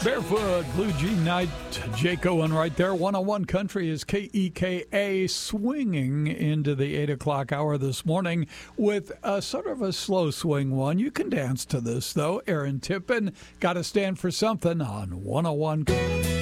Barefoot Blue Jean Night, Jake Owen right there. 101 Country is KEKA, swinging into the 8 o'clock hour this morning with a sort of a slow swing one. You can dance to this, though. Aaron Tippin, got to stand for something on 101 Country.